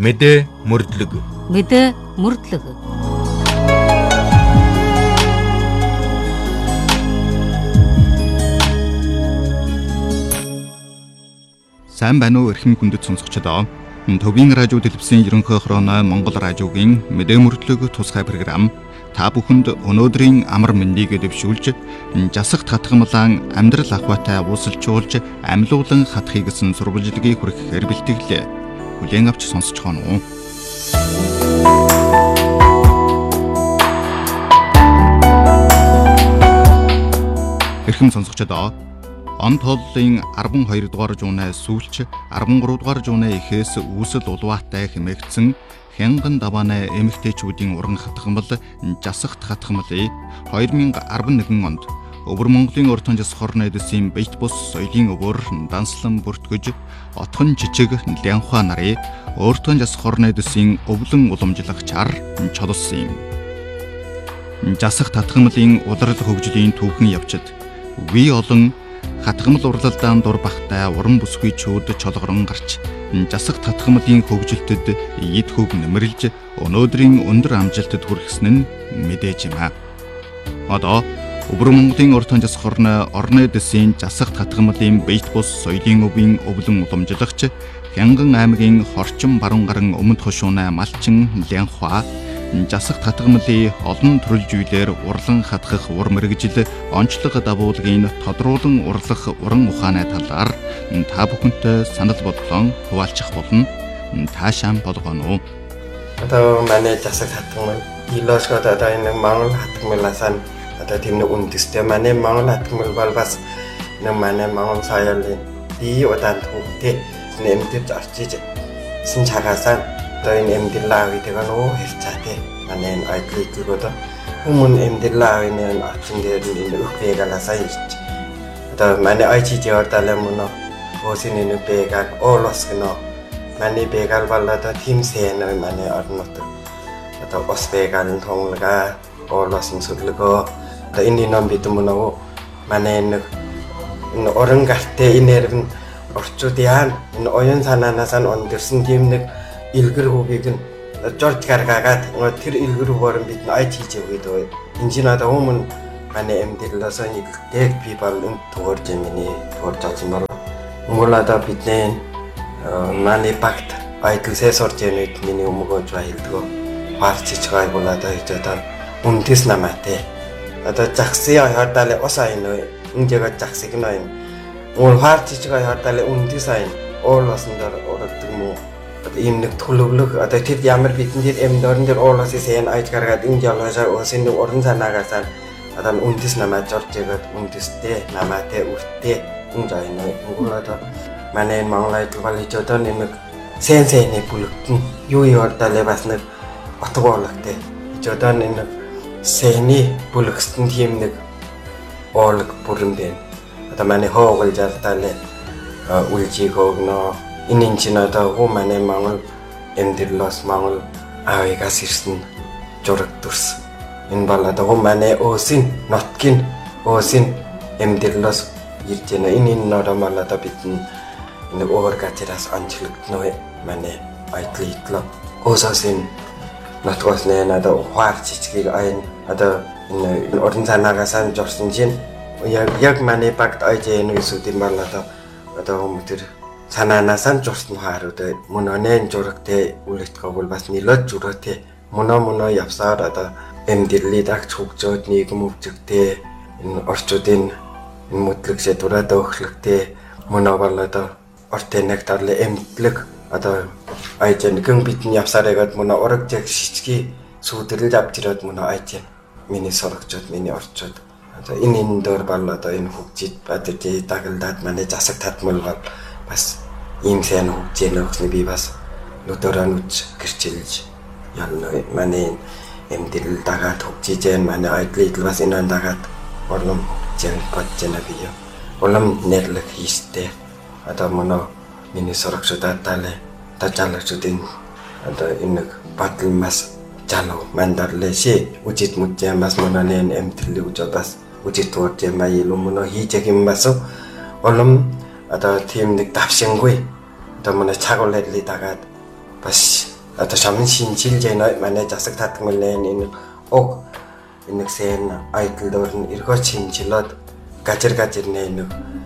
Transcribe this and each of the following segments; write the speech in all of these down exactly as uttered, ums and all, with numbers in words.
Мэдээ мөрдлөг. Мэдээ мөрдлөг. Сайн байна уу эрхэм хүндэт сонсогчдоо. Төвийн радио телевизийн ерөнхий хорооны Монгол радиогийн мэдээ мөрдлөг тусгай програм та бүхэнд өнөөдрийн амар мэндийг дэвшүүлж жасах татгамлан амьдрал ахуйтай уусалжуулж амьлуулан хатахыг гэсэн сурвалжлагыг хүрэхээр бэлтгэлээ. Хүлээн авч сонсож байна уу? Эрхэм сонсогчдоо, он тооллын арван хоёр дугаар жууны сүүлч арван гурав дугаар жууны эхээс үүсэл улваатай хэмээгдсэн Хянган давааны эмэгтэйчүүдийн уран хатгамал жасахт хатгамлыг хоёр мянга арван нэгэн онд Өвөр Монголын урт хонжис хорны эдсийн бит бус соёлын өвөр данслан бүртгэж отхон жижиг лянхуа нарын урт хонжис хорны эдсийн өвлөн уламжлагчаар чолсон юм. Жасах татгамлын улирал хөгжлийн түүхэн явчид үгүй олон хатгамал урлалдаан дур бахтай уран бүсгүйчүүд чолгорон гарч жасах татгамлын хөгжилтэд эд хөг нэмэрлж өнөөдрийн өндөр амжилтад хүрэхсэн нь мэдээж юм аа. Одоо Өвөр Монголын урт хонжис хорны орны эдсийн жасах татгамлын бит бус соёлын өвийн өвлөн уламжлагч Хянган аймгийн Хорчим баруун гарын өмнөд хошууны малчин Лянхуа жасах татгамлын олон төрөл зүйлээр урлан хатгах ур мэрэгжил онцлог давуулгын тодруулан урлах уран ухааны талаар та бүхэнтэй санал бодлоо хуваалцах болно. Таашаан болгоно. Одоо манай жасах татгамал илошгод одоо энэ Монгол хатгамлаасаа одоо тийм нэг үндэстэй манай Монгол хатгамал бол бас нэг манай Монгол соёлын бие удаан түүхтэй нэмтэд орчиж сэн чагаасаа одоо энэ эмдэрлаа гэдэг нь оо хэрцаатэй манай энэ айдлыг одоо хүмүүн эмдэрлаа энэ ачин дээр энэ өгбэгаласаа ирж одоо манай айчиж яваалаа мөн өсийн энэ бэгал оолос гэнэ манай бэгал баллада тимсэн манай орнот одоо ос бэгалын тонглага оолосын судлага одоо энэ ном бид мөн манай нэг энэ орон гартэ энэ нэрвэн орчууд яа энэ оюун санаанаас нь ондэрсэн тийм нэг илгэр хүүгийг нь жорж гаргаагаад тэр илгэр хүүгээр бид айч хийж өгөөд энэ чинь одоо өмнө манай эмдэрлээс нэгдээд би бол энэ туурж миний туурж авсан бол муулада бидний манай багт айтлсээс орж ирээд миний өмгөөж байлдгоо парчиж гайгуулаад байж одоо үндэс намаатай одоо загсаа хадале осайно инжэга загсыг нэ муу парчиж гай хадале үндэс айн оолосон дор ордог муу ийм нэг төлөвлөх одоо тэр ямар бидэн дээр эм дорн дээр оолоос сэн айж гаргаад энэ ялгаасаа өсөн нэг уран санаагаасаа одоо үндэс намаа жорж игээд үндэстэй намаатай үртэй энэ жайна өгөөд манай Монголын төлөвлөж одоо нэг сэн сэний бүлэгтэн юу яваалаа бас нэг отгоолагтай ич одоо нэг сэний бүлэгтэн тийм нэг оолог бүрэн байна одоо манай хоогол жалталээ үлжиг өгнө энэ чинь одоо хөө манай Монгол эмдэрлээс Монгол авигаас ирсэн жураг дүрс энэ бол одоо хөө манай өөсийн нотгийн өөсийн эмдэрлээс ирж байна энэ энэ нормал одоо бидний нэг өөр гацраас анчлагдно манай айтлитло өөсөөсийн нотгоос нэ надад ухаар чичгийг айн одоо энэ орон санаагаас нь жорсон чинь яг яг манай багт айж энэ үсүүдийн бол одоо одоо хүмүүтэр санаанаас журсан хаарууд мөн онэн журагтай үлэгтгэв бас нилээд жураатай мөнө мөнө явсаар одоо эмдэрлээ дагч хөгжөөд нийгэм өвчгтэй энэ орчуудын мэдлэгшээ дураад өгөхлөгтэй мөнө бол одоо ортой нектарле эмдлэг одоо айжэн гэн бидний явсараагаад мөнө урагжиг шичги сүудэрэл авчираад мөнө айжэн миний сорогчод миний орчууд одоо энэ энэ дөр бол одоо энэ хөгжид бадрий дагалдаад манай засаг татмал бол бас ийм сайн хөгжиж нөгөөсний би бас өдөрөө нүч гэрчилж ялна манай эмдэл дагаад хөгжиж байна манай айдлыг бас энэ дагаад орлом жин боджена би юу улам нэрлэг хийстэй одоо мөнө миний сорогчдаа талаа тажаалагчдын одоо энэ батал мас жалуу мандарлээ ши үжид мүжээ бас мөнө эмдэл үжээ бас үжид туурж маяг мөнө хийж юм бас улам одоо тийм нэг давшингүй одоо манай чагууллыг дагаад бас одоо шамн шинжилж яана манай засаг татгмэлэн энэ ог энэ сэн айтлдор нь эргөө шинжилээд гажир гажир нэ нэг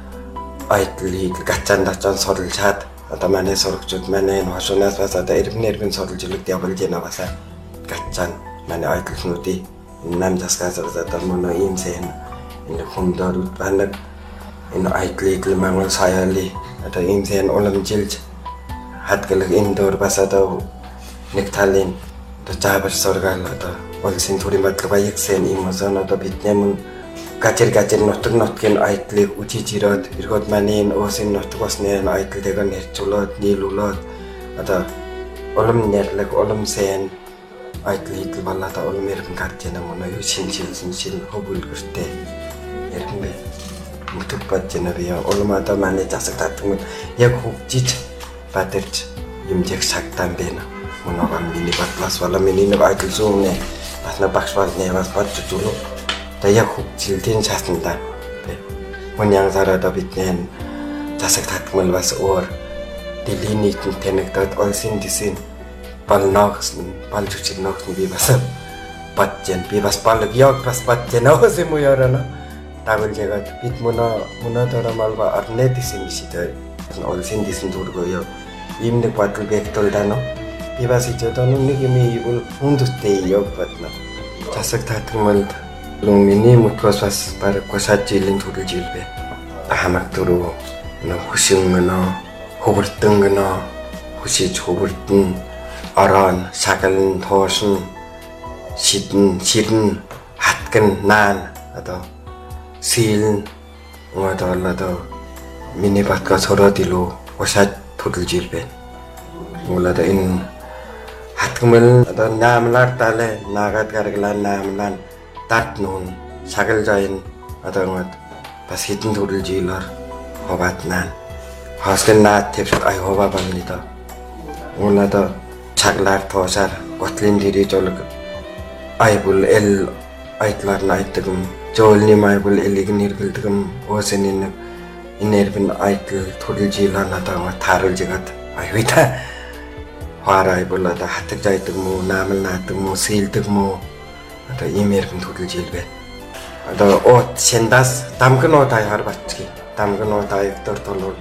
айтлыг гацаанд очоод суралцаад одоо манай сурагчид манай энэ хошоонаас бас одоо эргэн эргэн суралж илүүд явуулж яана бас гацаан манай айтлнуудын нам засгаас одоо мөн ийм сэн энэ хүндээр банаг энэ айтлыг мангал саяли одоо ийм сэн уламжилж хадгалах энэ дөр бас одоо нэг талын одоо жабар сургаал одоо улсын төрийн бодлого баягсан юм осон одоо бид нэмэн гажир гажир нутаг нутгийн айдлыг үжиж ирээд эргүүд манай энэ уусын нутаг басны айдлыг нэрчүүлээд нийлүүлээд одоо улам нэрлэг улам сэн айдлыг баллада улам эргэн гарч яана мөн юу шинжилсэн шин хөвөлгөртэй эргэн бэ мутаг бат жанавья улам одоо манай засаг татгамд яг хөгжиж бадэрч юмжиг сагтаан байна мөн огон миний батлаас вала миний нэг айдл зүүнэ басна багш болны бас бодж зүлөө та яг хөгжилтийн цаасандаа мөн янзаараа да биднээ засаг татгамд бас өөр дэлхийн нийтэнд танигдаад улсын дэсийн балнаагс балж хүчил ногт би бас бадж би бас балг яг бас бадж ногс юм яарана тагуулж ягаад бид мөн мөнөдөр малва арнэ дэсийн биштэй улсын дэсийн дүргөө яа ийм нэг бодол байтуулдаа би бас ичээд нэг юм ивэл хүндтэй яг бодно засаг татгамд лумины мутгас бас бараг гашаад жилийн төрөлж илбэ хамаг дөрөв нөх хөшин гэнэ хөвөртөн гэнэ хөшиж хөвөртөн орон сагалн тоошин шидэн ширэн хатган наан одоо сэлэн одоо одоо миний батгаас хороод илүү гашаад төрөлж илбэ муулада энэ хатгмэл одоо наамлаар тале наагад гаргалаа наамлаа дарт нүүн сагалжайн одоо ngod бас хитэн төрөлж илэр ховаатнаа хасгэн наад тэвшд ай хова бамни да муулада цаглаар тоосаар готлын дэрэж олог айбул эл айтлаар найтгам жоолны майбул элиг нэргэлдгам оосэнин инэрбэн айтл төрөлж илэр надаа тааруулж гад айвита харай булада хатаг зайдаг муу наамл наадаг муу сэлдэг муу одоо имэрхэн төрөлж илбэ одоо от сендас дамгноо таяар батчги дамгноо таягдор толор